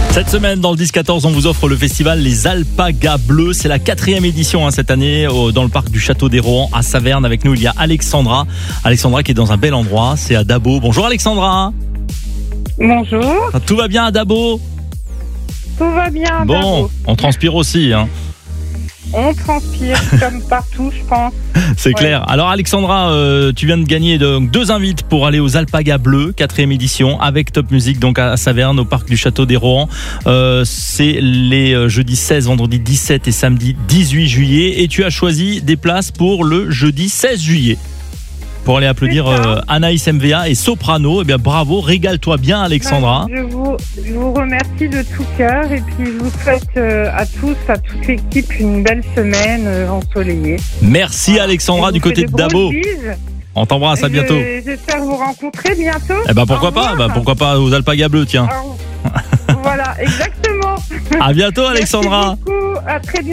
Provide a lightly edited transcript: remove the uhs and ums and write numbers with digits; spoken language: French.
Cette semaine, dans le 10-14, on vous offre le festival Les Alpagas Bleus. C'est la 4e édition cette année dans le parc du Château des Rohan à Saverne. Avec nous, il y a Alexandra. Alexandra qui est dans un bel endroit, c'est à Dabo. Bonjour Alexandra. Bonjour. Tout va bien à Dabo? Tout va bien. Bon, Dabo. on transpire aussi. On transpire comme partout, je pense. C'est clair. Alors Alexandra, tu viens de gagner 2 invites pour aller aux Alpagas Bleus, 4e édition, avec Top Music, donc à Saverne, au parc du Château des Rohan. C'est les jeudis 16, vendredi 17 et samedi 18 juillet. Et tu as choisi des places pour le jeudi 16 juillet. Pour aller applaudir Anaïs MVA et Soprano. Eh bien, bravo, régale-toi bien Alexandra. Je vous remercie de tout cœur et puis je vous souhaite à tous, à toute l'équipe, une belle semaine ensoleillée. Merci Alexandra du côté de Dabo. On t'embrasse, à bientôt. J'espère vous rencontrer bientôt. Eh ben pourquoi pas, pourquoi pas aux Alpagas Bleus, tiens. Voilà, exactement. À bientôt Alexandra. Merci beaucoup, à très bientôt.